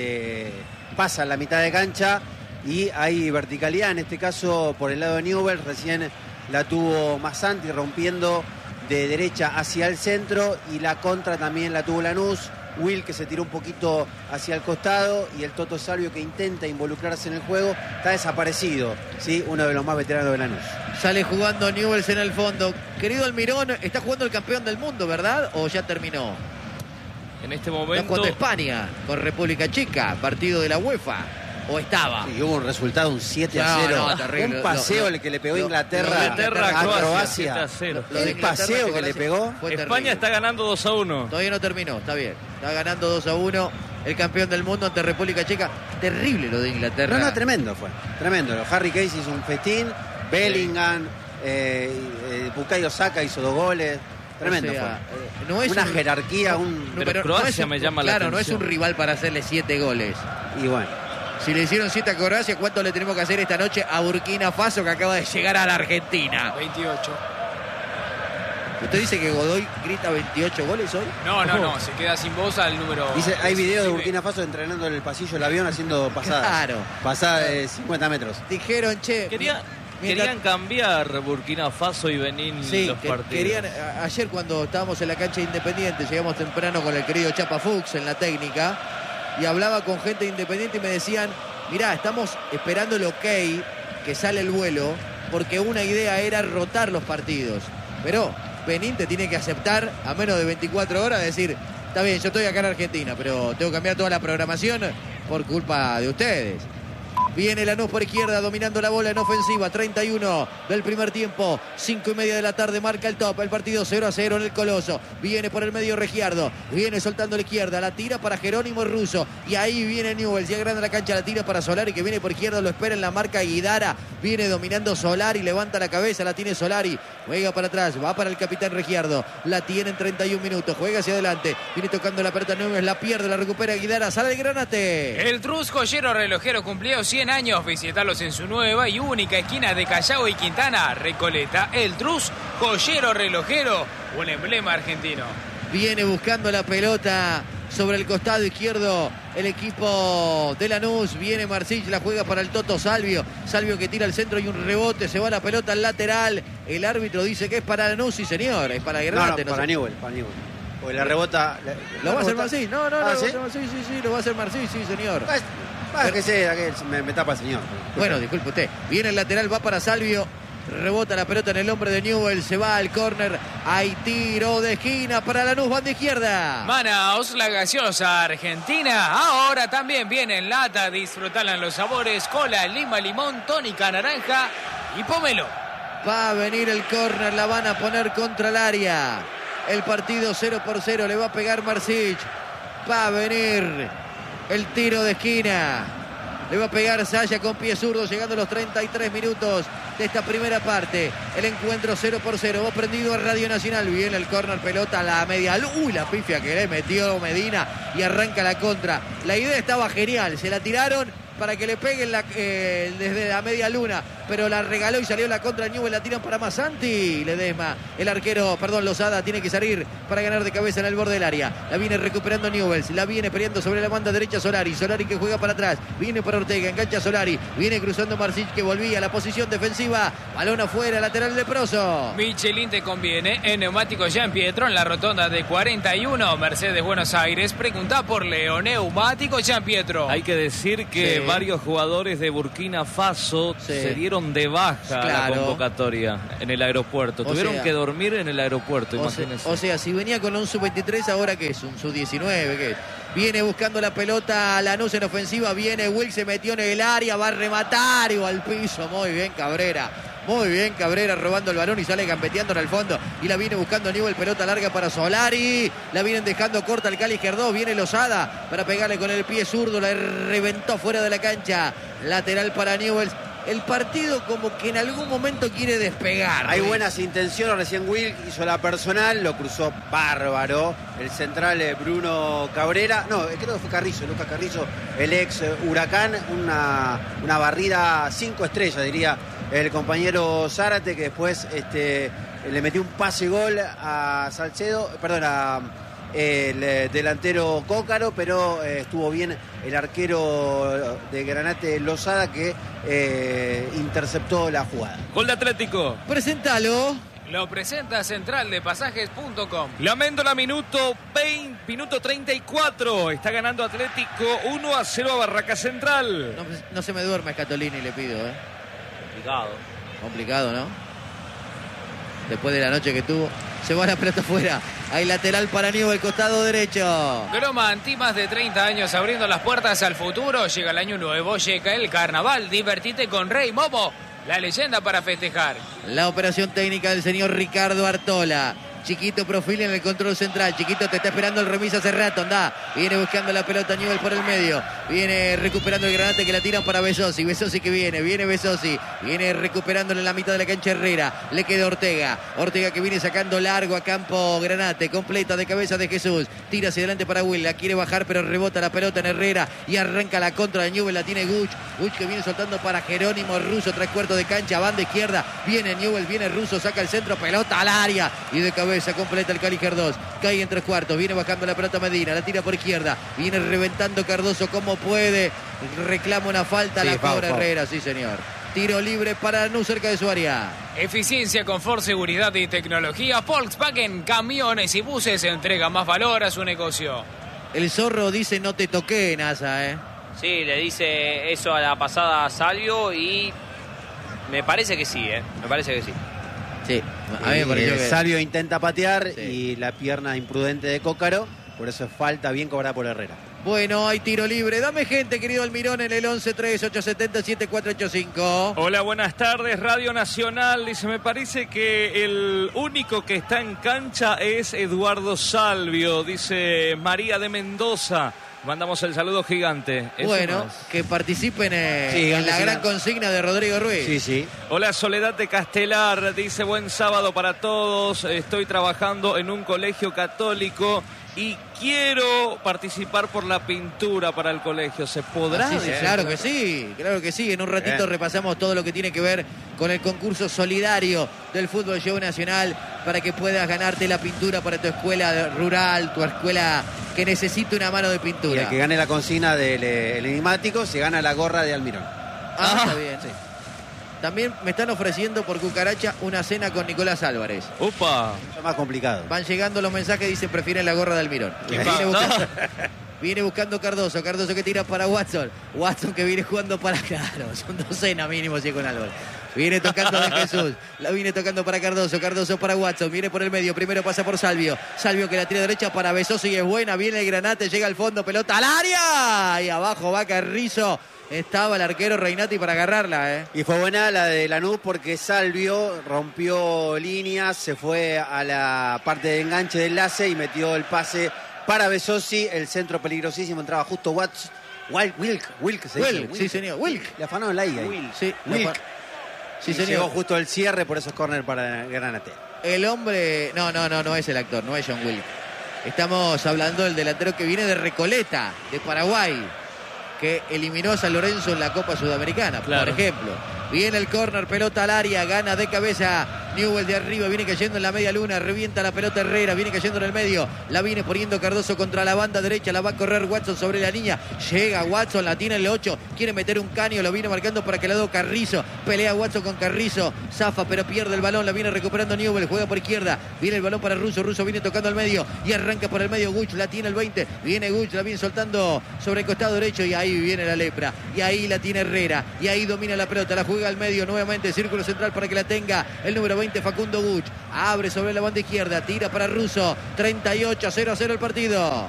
pasa la mitad de cancha y hay verticalidad, en este caso por el lado de Newell's, recién la tuvo Masanti rompiendo de derecha hacia el centro y la contra también la tuvo Lanús. Will que se tiró un poquito hacia el costado y el Toto Salvio que intenta involucrarse en el juego, está desaparecido, ¿sí? Uno de los más veteranos de Lanús. Sale jugando Newell's en el fondo. Querido Almirón, está jugando el campeón del mundo, ¿verdad? ¿O ya terminó? En este Está momento... jugando España con República Checa, partido de la UEFA. ¿O estaba? Sí, hubo un resultado, un 7-0. No, terrible. Un paseo el que le pegó Inglaterra a Croacia. 7-0. El paseo que le pegó. España está ganando 2-1. Todavía no terminó, está bien. Está ganando 2-1 el campeón del mundo ante República Checa. Terrible lo de Inglaterra. No, tremendo fue. Tremendo. Harry Kane hizo un festín. Bellingham, Bukayo Saka hizo 2 goles. Tremendo, o sea, fue. No es una jerarquía. Pero Croacia me llama la atención. Claro, no es un rival para hacerle 7 goles. Y bueno. Si le hicieron 7 a Croacia, ¿cuánto le tenemos que hacer esta noche a Burkina Faso, que acaba de llegar a la Argentina? 28. ¿Usted dice que Godoy grita 28 goles hoy? No, se queda sin voz al número... Dice, hay videos de Burkina Faso entrenando en el pasillo del avión haciendo pasadas. Claro. Pasadas de 50 metros. Dijeron, che... Querían cambiar Burkina Faso y Benín los partidos. Ayer cuando estábamos en la cancha de Independiente, llegamos temprano con el querido Chapa Fuchs en la técnica, y hablaba con gente de Independiente y me decían, mirá, estamos esperando el ok, que sale el vuelo, porque una idea era rotar los partidos. Pero Benín te tiene que aceptar a menos de 24 horas, decir, está bien, yo estoy acá en Argentina, pero tengo que cambiar toda la programación por culpa de ustedes. Viene Lanús por izquierda, dominando la bola en ofensiva. 31 del primer tiempo. 5:30 de la tarde marca el top. El partido 0-0 en el Coloso. Viene por el medio Regiardo. Viene soltando la izquierda. La tira para Jerónimo Russo. Y ahí viene Newell's. Y agranda la cancha. La tira para Solari, que viene por izquierda. Lo espera en la marca Guidara. Viene dominando Solari. Levanta la cabeza. La tiene Solari. Juega para atrás. Va para el capitán Regiardo. La tiene en 31 minutos. Juega hacia adelante. Viene tocando la pelota Newell's. La pierde. La recupera Guidara. Sale el Granate. El Trus Joyero Relojero cumplió 100 años. Visitalos en su nueva y única esquina de Callao y Quintana. Recoleta, el Trus Joyero Relojero, un emblema argentino. Viene buscando la pelota sobre el costado izquierdo el equipo de Lanús. Viene Marcich, la juega para el Toto Salvio. Salvio que tira al centro y un rebote. Se va la pelota al lateral. El árbitro dice que es para Lanús, sí señor. Es para Granate. No, para Newell's. Porque la rebota... ¿Lo va a hacer Marcich? No, ¿sí? Sí, lo va a hacer Marcich, sí señor. Que sea, que me tapa el señor. Bueno, disculpe usted. Viene el lateral, va para Salvio. Rebota la pelota en el hombre de Newell's. Se va al córner. Hay tiro de esquina para Lanús, banda izquierda. Manaos, la gaseosa argentina. Ahora también viene en lata. Disfrutala en los sabores. Cola, lima, limón, tónica, naranja y pomelo. Va a venir el córner. La van a poner contra el área. El partido 0-0. Le va a pegar Marcich. Va a venir el tiro de esquina. Le va a pegar Saya con pie zurdo, llegando a los 33 minutos de esta primera parte. El encuentro 0-0. Va prendido a Radio Nacional. Viene el córner, pelota a la media. Uy, la pifia que le metió Medina y arranca la contra. La idea estaba genial. Se la tiraron para que le peguen desde la media luna, pero la regaló y salió la contra Newell's. La tiran para Masanti. Ledesma, el arquero, Lozada, tiene que salir para ganar de cabeza en el borde del área. La viene recuperando Newell's. La viene peleando sobre la banda derecha Solari. Solari que juega para atrás. Viene para Ortega, engancha Solari. Viene cruzando Marcich, que volvía a la posición defensiva. Balón afuera, lateral de Proso. Michelin te conviene en Neumáticos Jean Pietro, en la rotonda de 41, Mercedes Buenos Aires. Pregunta por Leo, Neumáticos Jean Pietro. Hay que decir que varios jugadores de Burkina Faso se dieron de baja a la convocatoria en el aeropuerto. Tuvieron que dormir en el aeropuerto, imagínense. O sea, si venía con un sub-23, ahora que es un sub-19, ¿qué es? Viene buscando la pelota Lanús en ofensiva. Viene Will, se metió en el área, va a rematar y va al piso. Muy bien, Cabrera. Muy bien, Cabrera robando el balón y sale gambeteando en el fondo. Y la viene buscando Newell, pelota larga para Solari. La vienen dejando corta el Cali izquierdo. Viene Lozada para pegarle con el pie zurdo. La reventó fuera de la cancha. Lateral para Newell. El partido como que en algún momento quiere despegar. Hay buenas intenciones, recién Wilk hizo la personal, lo cruzó bárbaro. El central Bruno Cabrera, no, creo que fue Carrizo, Lucas Carrizo, el ex Huracán, una barrida 5 estrellas, diría el compañero Zárate, que después le metió un pase gol a Salcedo, perdón, el delantero Cócaro, pero estuvo bien el arquero de Granate Lozada, que interceptó la jugada. Gol de Atlético. Preséntalo. Lo presenta Central de Pasajes.com. La Méndola, minuto 34. Está ganando Atlético 1-0 a Barraca Central. No se me duerma Scatolini, le pido. Complicado. Complicado, ¿no? Después de la noche que tuvo. Se va la pelota afuera. Hay lateral para Newell, costado derecho. Gromanti, más de 30 años abriendo las puertas al futuro. Llega el año nuevo, llega el carnaval. Divertite con Rey Momo, la leyenda para festejar. La operación técnica del señor Ricardo Artola. Chiquito profil en el control central. Chiquito te está esperando el remis hace rato. Anda. Viene buscando la pelota Newell por el medio. Viene recuperando el Granate, que la tiran para Besosi. Besosi que viene Besosi. Viene recuperándole en la mitad de la cancha Herrera. Le queda Ortega. Ortega que viene sacando largo a campo Granate. Completa de cabeza de Jesús. Tira hacia adelante para Will. La quiere bajar, pero rebota la pelota en Herrera. Y arranca la contra de Newell. La tiene Guch. Guch que viene soltando para Jerónimo Russo. 3/4 de cancha. Banda izquierda. Viene Newell. Viene Russo. Saca el centro. Pelota al área. Y de cabeza completa el Cali Cardoso. Cae en 3/4. Viene bajando la pelota Medina. La tira por izquierda. Viene reventando Cardoso como puede. Reclama una falta. Sí, la cobra Herrera. Sí, señor. Tiro libre para Lanús cerca de su área. Eficiencia, confort, seguridad y tecnología. Volkswagen, camiones y buses, entrega más valor a su negocio. El zorro dice no te toqué, NASA, Sí, le dice eso a la pasada a Salvio y me parece que sí, Me parece que sí. Sí, a mí me pareció que... Salvio intenta patear y la pierna imprudente de Cócaro, por eso es falta bien cobrada por Herrera. Bueno, hay tiro libre. Dame gente, querido Almirón, en el 11-3-870-7485. Hola, buenas tardes. Radio Nacional. Dice, me parece que el único que está en cancha es Eduardo Salvio. Dice María de Mendoza. Mandamos el saludo gigante. Bueno, que participen en la gran consigna de Rodrigo Ruiz. Sí, sí. Hola, Soledad de Castelar. Dice, buen sábado para todos. Estoy trabajando en un colegio católico y quiero participar por la pintura para el colegio. ¿Se podrá? Sí, claro que sí, claro que sí. En un ratito repasamos todo lo que tiene que ver con el concurso solidario del Fútbol Show Nacional para que puedas ganarte la pintura para tu escuela rural, tu escuela que necesite una mano de pintura. Y el que gane la consigna del enigmático se gana la gorra de Almirón. Está bien. Sí. También me están ofreciendo por cucaracha una cena con Nicolás Álvarez. ¡Upa! Es más complicado. Van llegando los mensajes, dicen prefieren la gorra de Almirón. Viene buscando Cardoso. Cardoso que tira para Watson. Watson que viene jugando para... Claro, son 2 cenas mínimo si con Álvarez. Viene tocando de Jesús. La viene tocando para Cardoso. Cardoso para Watson. Viene por el medio. Primero pasa por Salvio. Salvio que la tira derecha para Besoso y es buena. Viene el Granate. Llega al fondo. Pelota al área. Y abajo va Carrizo. Estaba el arquero Reinati para agarrarla, Y fue buena la de Lanús porque Salvio rompió líneas, se fue a la parte de enganche de enlace y metió el pase para Besosi. El centro peligrosísimo, entraba justo Wilk, ¿se dice? Sí, señor. Wilk. Le afanaron la I ahí. Wilk. Sí, sí, señor. Llegó justo el cierre, por eso es córner para Granate. El hombre... No es el actor, no es John Wilk. Estamos hablando del delantero que viene de Recoleta, de Paraguay, que eliminó a San Lorenzo en la Copa Sudamericana, por ejemplo. Viene el córner, pelota al área, gana de cabeza Newell de arriba, viene cayendo en la media luna, revienta la pelota Herrera, viene cayendo en el medio, la viene poniendo Cardoso contra la banda derecha, la va a correr Watson sobre la línea, llega Watson, la tiene el 8, quiere meter un caño, lo viene marcando para que le dé Carrizo, pelea Watson con Carrizo, zafa pero pierde el balón, la viene recuperando Newell, juega por izquierda, viene el balón para Russo, Russo viene tocando al medio y arranca por el medio Guch, la tiene el 20, viene Guch, la viene soltando sobre el costado derecho y ahí viene la lepra, y ahí la tiene Herrera, y ahí domina la pelota, la juega al medio, nuevamente círculo central para que la tenga el número 20 Facundo Guch, abre sobre la banda izquierda, tira para Russo, 38-0-0 el partido.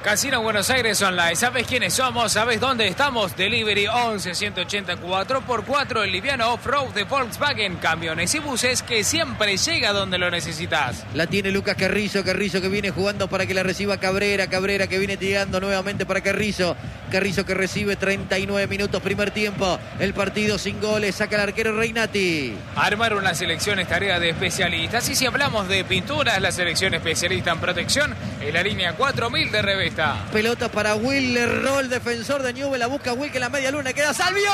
Casino Buenos Aires Online. ¿Sabes quiénes somos? ¿Sabes dónde estamos? Delivery 11-180 4x4, el liviano off-road de Volkswagen. Camiones y buses que siempre llega donde lo necesitas. La tiene Lucas Carrizo que viene jugando para que la reciba Cabrera que viene tirando nuevamente para Carrizo que recibe 39 minutos primer tiempo, el partido sin goles, saca el arquero Reinati. Armar una selección es tarea de especialistas, y si hablamos de pinturas, la selección especialista en protección es la línea 4000 de Revesta. Pelota para Will Roll, defensor de Newell, la busca Will que en la media luna queda Salvio.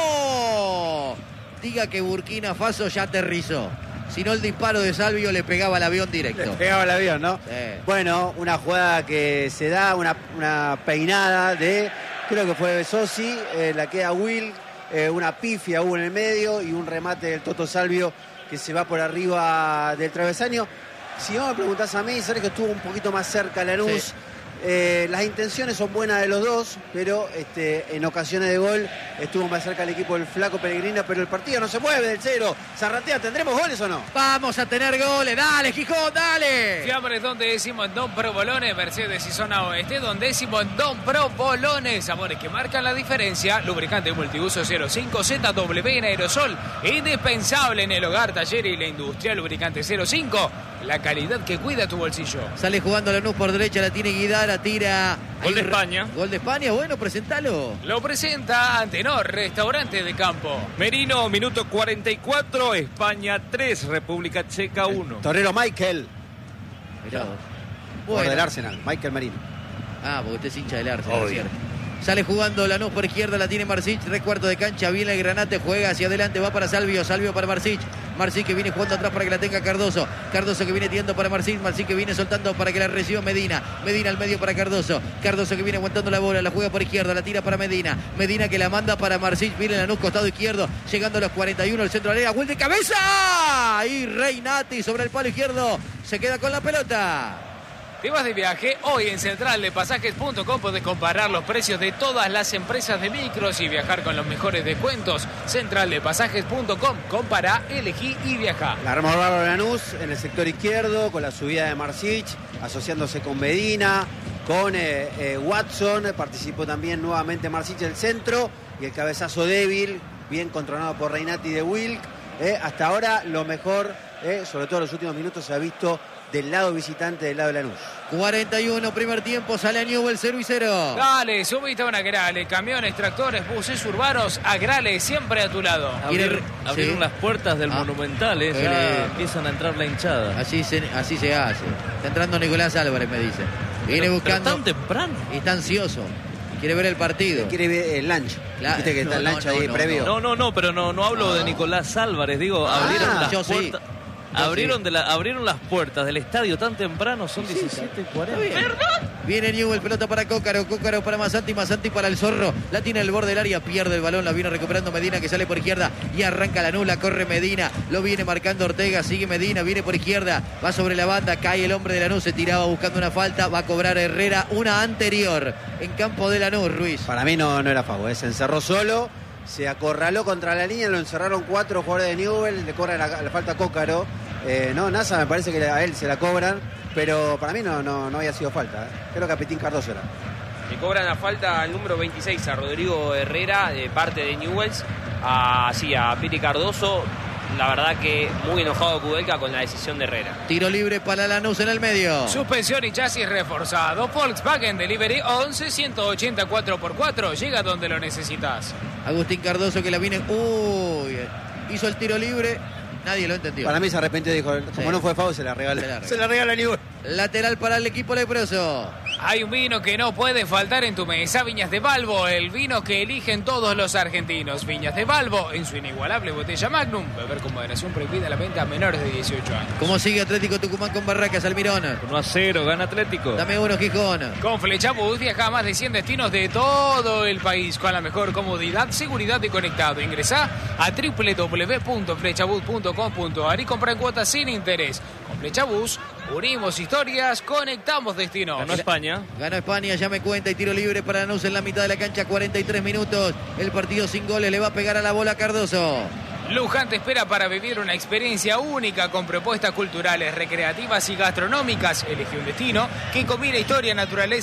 Diga que Burkina Faso ya aterrizó. Si no, el disparo de Salvio le pegaba al avión directo. Le pegaba al avión, ¿no? Sí. Bueno, una jugada que se da, una peinada de, creo que fue de Sosi, la queda Will, una pifia hubo en el medio y un remate del Toto Salvio que se va por arriba del travesaño. Si vos me preguntás a mí, Sergio estuvo un poquito más cerca Lanús. Sí. Las intenciones son buenas de los dos, pero en ocasiones de gol estuvo más cerca el equipo del Flaco Pellegrino, pero el partido no se mueve del cero. Zarratea, ¿tendremos goles o no? Vamos a tener goles, dale Gijón, dale. Fiambres, donde decimos Don Pro Bolones, Mercedes y Zona Oeste, donde decimos Don Pro Bolones, sabores que marcan la diferencia. Lubricante multiuso 05 ZW en aerosol, indispensable en el hogar, taller y la industria. Lubricante 05, la calidad que cuida tu bolsillo. Sale jugando Lanús por derecha, la tiene Guidara, tira. Gol de España. Gol de España, bueno, presentalo. Lo presenta Antenor, restaurante de campo. Merino, minuto 44, España 3, República Checa 1. Torero Michael. Mirá. Bueno. Del Arsenal, Michael Merino. Ah, porque usted es hincha del Arsenal, es cierto. Sale jugando Lanús por izquierda, la tiene Marsic, 3/4 de cancha, viene el Granate, juega hacia adelante, va para Salvio para Marsic que viene jugando atrás para que la tenga Cardoso que viene tirando para Marsic que viene soltando para que la reciba Medina al medio para Cardoso que viene aguantando la bola, la juega por izquierda, la tira para Medina que la manda para Marsic, viene Lanús costado izquierdo, llegando a los 41, el centro de la área, gol de cabeza, y Reinati sobre el palo izquierdo, se queda con la pelota. ¿Te vas de viaje? Hoy en centraldepasajes.com podés comparar los precios de todas las empresas de micros y viajar con los mejores descuentos. Centraldepasajes.com, compará, elegí y viajá. La arma bárbaro Lanús en el sector izquierdo con la subida de Marsic, asociándose con Medina, con Watson, participó también nuevamente Marsic el centro y el cabezazo débil, bien controlado por Reinati de Wilk. Hasta ahora lo mejor, sobre todo en los últimos minutos, se ha visto del lado visitante, del lado de Lanús. 41 primer tiempo, sale a Newell 0-0. Dale, subiste a una Agrale, camiones, tractores, buses urbanos, Agrale siempre a tu lado. Abrieron las puertas del Monumental, ya empiezan a entrar la hinchada. Así se hace. Está entrando Nicolás Álvarez, me dice. Viene buscando. Pero tan temprano. Y está ansioso. Quiere ver el partido. Quiere ver el lunch. ¿Viste que está el lunch ahí previo? No, pero no hablo de Nicolás Álvarez, digo, abrieron las puertas. Sí. Abrieron las puertas del estadio tan temprano, son 17:40. Viene Newell, pelota para Cócaro para Masanti para el Zorro, la tiene en el borde del área, pierde el balón, la viene recuperando Medina que sale por izquierda y arranca Lanús, la corre Medina, lo viene marcando Ortega, sigue Medina, viene por izquierda, va sobre la banda, cae el hombre de Lanús, se tiraba buscando una falta, va a cobrar Herrera, una anterior en campo de Lanús, Ruiz. Para mí no era fago, se encerró solo, se acorraló contra la línea, lo encerraron 4 jugadores de Newell, le cobran la falta a Cócaro. Nasa me parece que a él se la cobran, pero para mí no había sido falta. Creo que a Petín Cardoso era. Le cobran la falta al número 26 a Rodrigo Herrera de parte de Newell's, a Piti Cardoso. La verdad que muy enojado Kudelka con la decisión de Herrera. Tiro libre para Lanús en el medio. Suspensión y chasis reforzado. Volkswagen Delivery 11-180 4x4. Llega donde lo necesitas. Agustín Cardoso que la viene. Hizo el tiro libre. Nadie lo entendió. Para mí se arrepintió, dijo, como no fue foul, se la regala. Se la regala a Newell. Lateral para el equipo leproso. Hay un vino que no puede faltar en tu mesa, Viñas de Balbo, el vino que eligen todos los argentinos. Viñas de Balbo, en su inigualable botella Magnum. Beber con moderación, prohibida la venta a menores de 18 años. ¿Cómo sigue Atlético Tucumán con Barracas, Almirón? 1-0, gana Atlético. Dame uno, Gijón. Con Flechabús viaja a más de 100 destinos de todo el país con la mejor comodidad, seguridad y conectado. Ingresá a www.flechabús.com.ar y compra en cuotas sin interés. Con Flechabús unimos historias, conectamos destinos. Ganó España. Ganó España, ya me cuenta, y tiro libre para Lanús en la mitad de la cancha, 43 minutos. El partido sin goles, le va a pegar a la bola Cardoso. Luján te espera para vivir una experiencia única con propuestas culturales, recreativas y gastronómicas. Elige un destino que combina historia, naturaleza